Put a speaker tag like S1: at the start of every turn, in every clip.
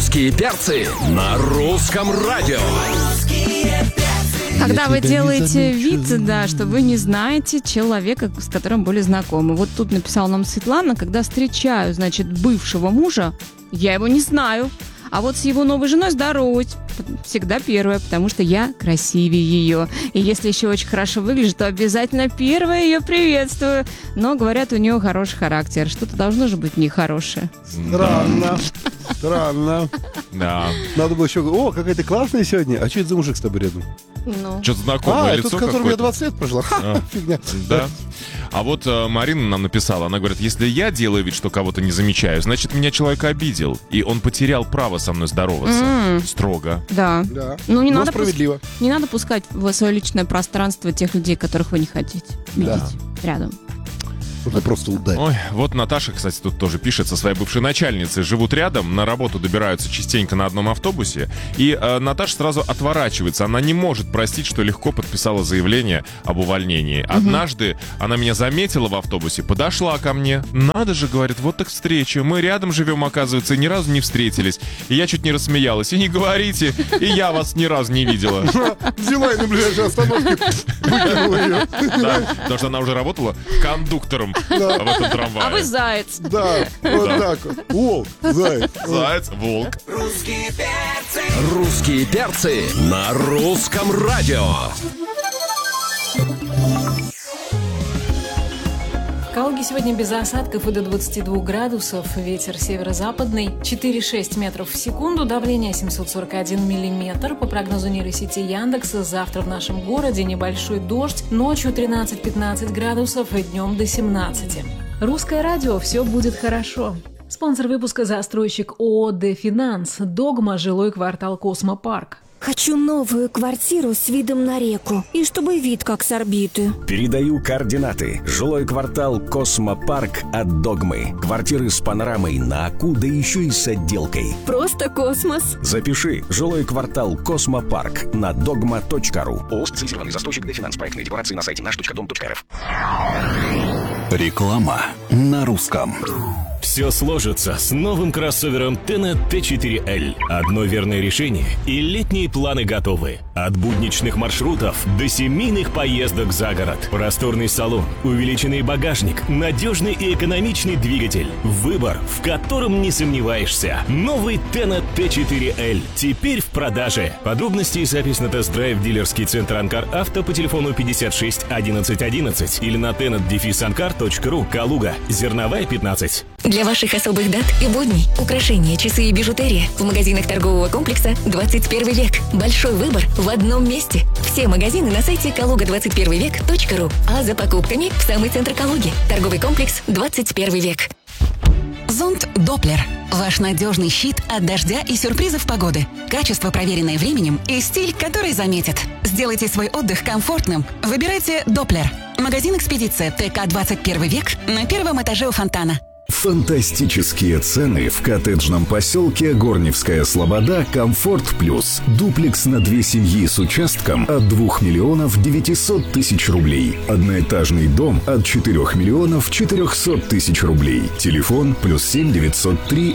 S1: Русские перцы на русском радио.
S2: Когда вы делаете вид, да, что вы не знаете человека, с которым были знакомы. Вот тут написала нам Светлана: когда встречаю, значит, бывшего мужа, я его не знаю. А вот с его новой женой здороваюсь. Всегда первая, потому что я красивее ее. И если еще очень хорошо выглядит, то обязательно первая ее приветствую. Но, говорят, у нее хороший характер. Что-то должно же быть нехорошее.
S3: Странно.
S4: Да.
S3: Надо было еще... О, какая ты классная сегодня. А что это за мужик с тобой рядом?
S2: Ну.
S4: Что-то знакомое лицо
S3: это с которым
S4: какое-то.
S3: я 20 лет прожила. Фигня.
S4: Да. А вот Марина нам написала, она говорит: если я делаю вид, что кого-то не замечаю, значит, меня человек обидел, и он потерял право со мной здороваться. Строго.
S2: Да.
S3: Да.
S2: Ну, не
S3: Но
S2: надо
S3: справедливо.
S2: Не надо пускать в свое личное пространство тех людей, которых вы не хотите видеть рядом.
S3: Можно просто ударить.
S4: Ой, вот Наташа, кстати, тут тоже пишет, со своей бывшей начальницей живут рядом, на работу добираются частенько на одном автобусе, и Наташа сразу отворачивается. Она не может простить, что легко подписала заявление об увольнении. Однажды она меня заметила в автобусе, подошла ко мне. Надо же, говорит, вот так встреча. Мы рядом живем, оказывается, и ни разу не встретились. И я чуть не рассмеялась. И не говорите, и я вас ни разу не видела.
S3: Взяла и на ближайшей остановке выкинула ее.
S4: Да, потому что она уже работала кондуктором в этом трамвае.
S2: А вы заяц.
S3: Да, вот так вот. Волк, заяц.
S4: Заяц, волк.
S1: Русские перцы на русском радио.
S5: В Калуге сегодня без осадков и до 22 градусов. Ветер северо-западный 4,6 метров в секунду. Давление 741 миллиметр. По прогнозу нейросети Яндекса, завтра в нашем городе небольшой дождь. Ночью 13-15 градусов и днем до 17. Русское радио. Все будет хорошо. Спонсор выпуска — застройщик ООО «Дефинанс». «Догма», жилой квартал «Космопарк».
S6: Хочу новую квартиру с видом на реку. И чтобы вид как с орбиты.
S7: Передаю координаты. Жилой квартал «Космопарк» от «Догмы». Квартиры с панорамой на Аку, да еще и с отделкой.
S6: Просто космос.
S7: Запиши. Жилой квартал «Космопарк» на dogma.ru. ООО «Специализированный застройщик Дефинанс». Проектные декларации на сайте наш.дом.рф.
S1: Реклама на русском.
S8: Все сложится с новым кроссовером Tenet T4L. Одно верное решение, и летние планы готовы. От будничных маршрутов до семейных поездок за город. Просторный салон, увеличенный багажник, надежный и экономичный двигатель. Выбор, в котором не сомневаешься. Новый Tenet T4L. Теперь в продаже. Подробности и запись на тест-драйв в дилерский центр Анкар Авто по телефону 56 11 11 или на tenet-ankar.ru. Калуга, Зерновая, 15.
S9: Для ваших особых дат и будней украшения, часы и бижутерия в магазинах торгового комплекса «21 век». Большой выбор в одном месте. Все магазины на сайте kaluga21vek.ru. А за покупками в самый центр Калуги. Торговый комплекс «21 век».
S10: Зонт Доплер. Ваш надежный щит от дождя и сюрпризов погоды. Качество, проверенное временем, и стиль, который заметит. Сделайте свой отдых комфортным. Выбирайте Доплер. Магазин «Экспедиция» ТК «21 век» на первом этаже у фонтана.
S11: Фантастические цены в коттеджном поселке Горневская Слобода «Комфорт Плюс». Дуплекс на 2 семьи с участком от 2 миллионов 900 тысяч рублей. Одноэтажный дом от 4 миллионов 400 тысяч рублей. Телефон +7 903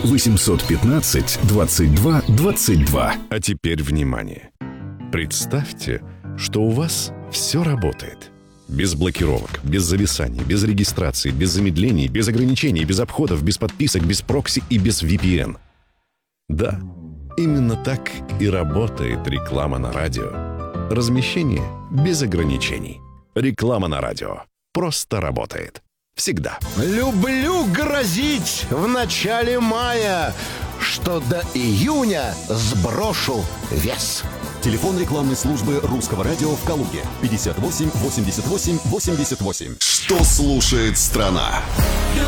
S11: 815 22 22.
S12: А теперь внимание. Представьте, что у вас все работает. Без блокировок, без зависаний, без регистрации, без замедлений, без ограничений, без обходов, без подписок, без прокси и без VPN. Да, именно так и работает реклама на радио. Размещение без ограничений. Реклама на радио просто работает. Всегда.
S13: Люблю грозить в начале мая, что до июня сброшу вес.
S14: Телефон рекламной службы Русского радио в Калуге 58 88 88.
S1: Что слушает страна?